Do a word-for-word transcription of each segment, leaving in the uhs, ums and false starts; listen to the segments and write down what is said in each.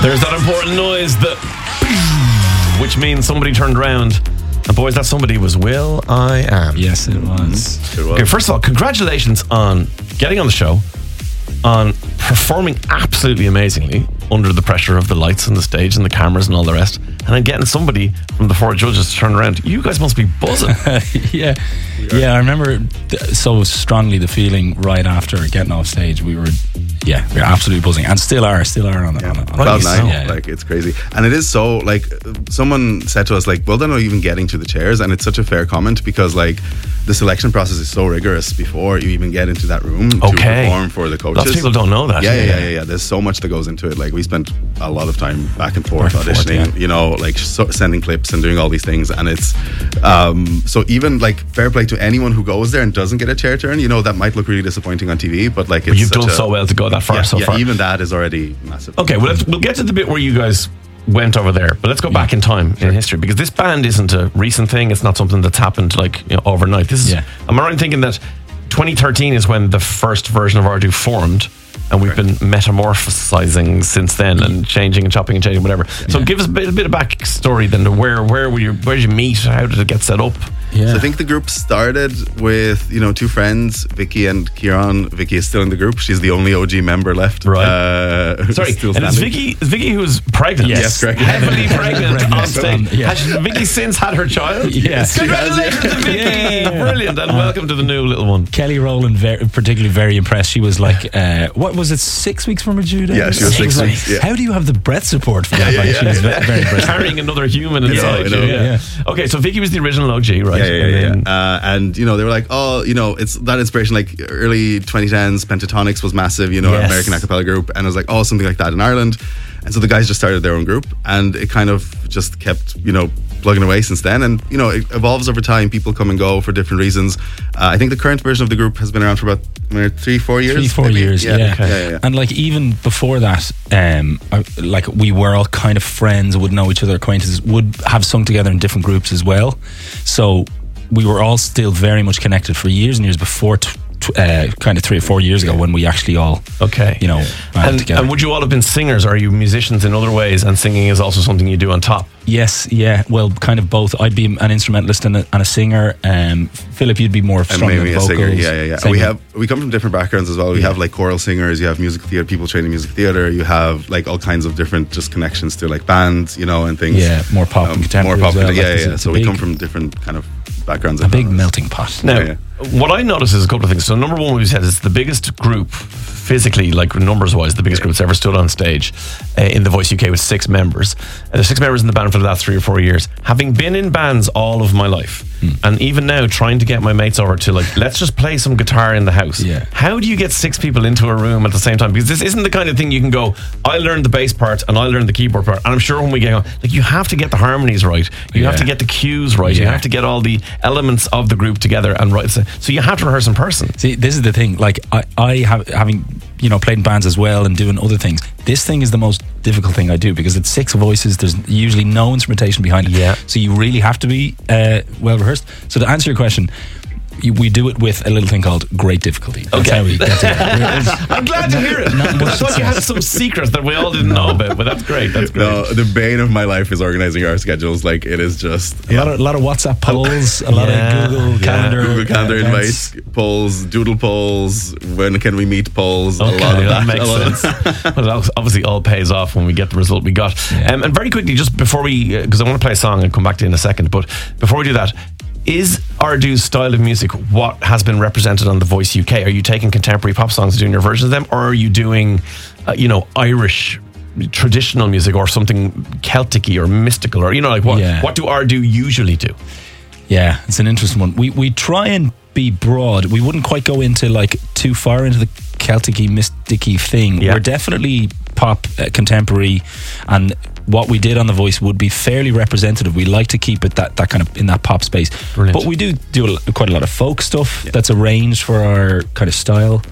There's that important noise, the which means somebody turned around. And boys, that somebody was Will I Am. Yes, it was. Mm-hmm. It was. Okay, first of all, congratulations on getting on the show, on performing absolutely amazingly under the pressure of the lights and the stage and the cameras and all the rest, and then getting somebody from the four judges to turn around. You guys must be buzzing. yeah, yeah. I remember th- so strongly the feeling right after getting off stage. We were, yeah, we were absolutely buzzing, and still are, still are on the. Yeah. On, on Cloud nine, yeah, like it's crazy, and it is so like someone said to us like, well, they're not even getting to the chairs, and it's such a fair comment because like the selection process is so rigorous before you even get into that room Okay. to perform for the coaches. Lots of people don't know that. Yeah, yeah, yeah, yeah, yeah. There's so much that goes into it. Like we spent a lot of time back and forth Back and auditioning, forth, yeah. you know, like so sending clips and doing all these things, and it's um, so even like fair play to anyone who goes there and doesn't get a chair turn. You know, that might look really disappointing on T V, but like it's But you've such done a, so well to go that far yeah, so yeah, far. even that is already massive. Okay, well, let's, we'll get to the bit where you guys went over there, but let's go back in time in history, because this band isn't a recent thing. It's not something that's happened like, you know, overnight. This is, Yeah. am I right in thinking that twenty thirteen is when the first version of Ardu formed, and we've been metamorphosizing since then and changing and chopping and changing, whatever. So give us a bit, a bit of backstory then to where where were you, where did you meet? How did it get set up? yeah. So I think the group started with, you know, two friends, Vicky and Kieran. Vicky is still in the group. She's the only O G member left. Right. Uh, Sorry, still and it's standing. Vicky, it's Vicky who's pregnant. Yes. Yes, correct. Heavily pregnant Pregnant. on stage. Yeah. Has Vicky since had her child? Yes. She has, Congratulations yeah. to Vicky. Yeah. Brilliant. And welcome to the new little one. Kelly Rowland, very, particularly very impressed. She was like, uh, what was it, six weeks from her due date? Yeah, she was six like, weeks, yeah. How do you have the breath support for that? Yeah, Like, yeah, she was yeah. ve- very impressed. Carrying another human inside I know, you. yeah. Okay, so Vicky was the original O G, right? Yeah, yeah, yeah. And yeah. then- Uh, and, you know, they were like, oh, you know, it's that inspiration, like early twenty tens, Pentatonics was massive, you know, Yes. American a cappella group. And I was like, oh, something like that in Ireland. And so the guys just started their own group, and it kind of just kept, you know, plugging away since then. And, you know, it evolves over time. People come and go for different reasons. Uh, I think the current version of the group has been around for about uh, three, four years. Three, four maybe. years, yeah. yeah. Okay. yeah, yeah, yeah. And like even before that, um, I- like we were all kind of friends, would know each other, acquaintances, would have sung together in different groups as well. So we were all still very much connected for years and years before, t- t- uh, kind of three or four years ago when we actually all, Okay. you know, banded And, together. and would you all have been singers, or are you musicians in other ways, and singing is also something you do on top? Yes, yeah, well, kind of both. I'd be an instrumentalist and a, and a singer. Um, Philip, you'd be more And strong maybe in a vocals. singer, yeah, yeah, yeah. And Singer. we have we come from different backgrounds as well. We have like choral singers, you have music theatre, people training music theatre. You have like all kinds of different just connections to like bands, you know, and things. Yeah, more pop and contemporary More pop, as well. yeah, Like, yeah. it's a- yeah. it's So a we big- come from different kind of backgrounds. a and big genres. melting pot. Now, Yeah, what I notice is a couple of things. So number one, we've said it's the biggest group physically, like numbers-wise, the biggest group that's ever stood on stage uh, in The Voice U K with six members. Uh, there's six members in the band for the last three or four years. Having been in bands all of my life, and even now trying to get my mates over to like, let's just play some guitar in the house. Yeah. How do you get six people into a room at the same time? Because this isn't the kind of thing you can go, I learned the bass part and I learned the keyboard part. And I'm sure when we get on, like, you have to get the harmonies right. You have Yeah. to get the cues right. You Yeah. have to get all the elements of the group together and right. So, so you have to rehearse in person. See, this is the thing. Like, I, I have, having, you know, played in bands as well and doing other things, this thing is the most difficult thing I do because it's six voices. There's usually no instrumentation behind it. Yeah. So you really have to be uh, well rehearsed. So to answer your question, you- we do it with a little thing called great difficulty. That's Okay. how we get to it. I'm glad to hear it. Not I much thought you had success. some secrets that we all didn't know about, but that's great. That's great. No, the bane of my life is organizing our schedules. Like it is just A lot, of, a lot of WhatsApp polls, a lot Yeah, of Google yeah. Calendar, Google Calendar uh, invites, events. polls, doodle polls. When can we meet polls? Okay, a lot of that that. makes a lot of- sense. Well, it obviously all pays off when we get the result we got. Yeah. Um, and very quickly, just before we, because I want to play a song and come back to you in a second, but before we do that, is Ardu's style of music what has been represented on The Voice U K? Are you taking contemporary pop songs and doing your versions of them, or are you doing, uh, you know, Irish traditional music or something Celtic-y or mystical, or, you know, like what, Yeah. what do Ardu usually do? Yeah, it's an interesting one. We we try and be broad. We wouldn't quite go into like too far into the Celtic-y, mysticy thing. Yeah. We're definitely pop, uh, contemporary, and what we did on The Voice would be fairly representative. We like to keep it that, that kind of in that pop space. Brilliant. But we do do a, quite a lot of folk stuff that's arranged for our kind of style. Yeah.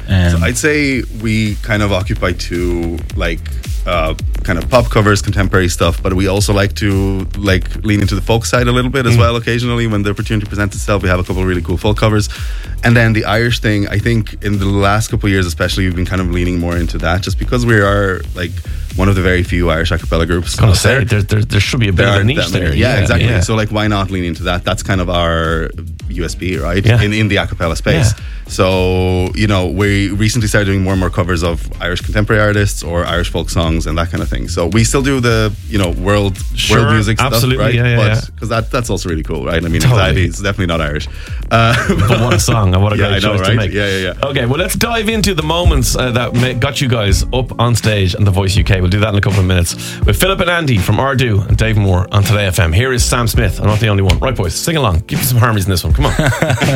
Um, So I'd say we kind of occupy two, like, uh, kind of pop covers, contemporary stuff, but we also like to like lean into the folk side a little bit as well. Occasionally, when the opportunity presents itself, we have a couple of really cool folk covers. And then the Irish thing, I think in the last couple of years especially, we've been kind of leaning more into that, just because we are like one of the very few Irish a cappella groups. I was going to say, there, there, there should be a bit There of a aren't niche that many. there. Yeah, exactly. yeah. So like, why not lean into that? That's kind of our U S B, right? Yeah. In in the a cappella space. Yeah. So, you know, we recently started doing more and more covers of Irish contemporary artists or Irish folk songs and that kind of thing. So we still do the, you know, world Sure, world music absolutely, stuff, right? yeah, yeah, but yeah. because that that's also really cool, right? I mean, Totally. Anxiety is definitely not Irish. Uh, But what a song and what a Yeah, great I know, choice to right? make. Yeah, yeah, yeah. Okay, well, let's dive into the moments uh, that ma- got you guys up on stage on The Voice U K. We'll do that in a couple of minutes with Philip and Andy from Ardu and Dave Moore on Today F M. Here is Sam Smith. I'm not the only one. Right, boys, sing along. Give me some harmonies in this one. Come on.